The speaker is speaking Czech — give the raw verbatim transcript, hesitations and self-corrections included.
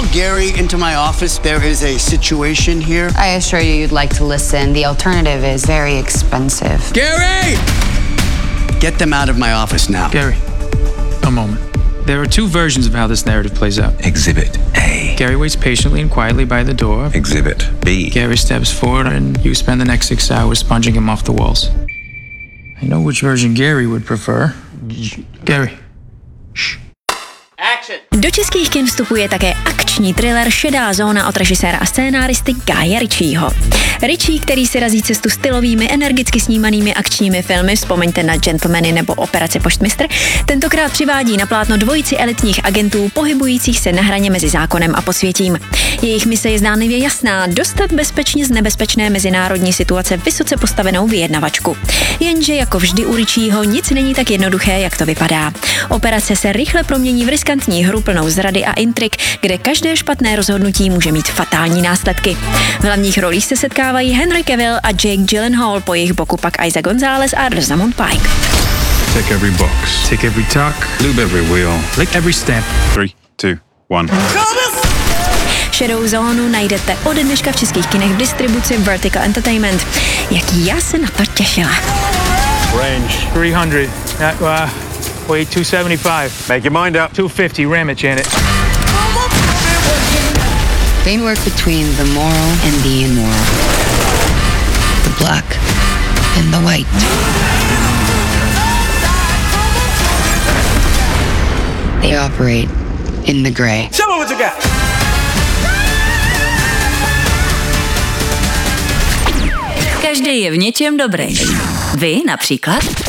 Gary into my office? There is a situation here. I assure you you'd like to listen. The alternative is very expensive. Gary! Get them out of my office now. Gary, a moment. There are two versions of how this narrative plays out. Exhibit A. Gary waits patiently and quietly by the door. Exhibit B. Gary steps forward and you spend the next six hours sponging him off the walls. I know which version Gary would prefer. Gary. Shh. Do českých kin vstupuje také akční thriller Šedá zóna od režiséra a scénáristy Guya Ritchieho. Ritchie, který si razí cestu stylovými, energicky snímanými akčními filmy, vzpomeňte na Gentlemany nebo Operaci Poštmistr, tentokrát přivádí na plátno dvojici elitních agentů pohybujících se na hraně mezi zákonem a posvětím. Jejich mise je zdánlivě jasná, dostat bezpečně z nebezpečné mezinárodní situace vysoce postavenou vyjednavačku. Jenže jako vždy u Ritchieho nic není tak jednoduché, jak to vypadá. Operace se rychle promění v riskantní hru plnou zrady a intrik, kde každé špatné rozhodnutí může mít fatální následky. V hlavních rolích se setkávají Henry Cavill a Jake Gyllenhaal, po jejich boku pak Isaac Gonzalez a Rosamund Pike. Take every box. Take every tuck. Lube every wheel. Lick every step. Three, two, one. Šedou zónu najdete ode dneška v českých kinech v distribuci Vertical Entertainment. Jak já se na to těšila. Range three hundred. Uh, uh, weight two seventy-five. Make your mind up. two fifty. Ram it, Janet. They work between the moral and the immoral. The black and the white. They operate in the gray. Show me what you got. Každý je v něčem dobrý. Vy například?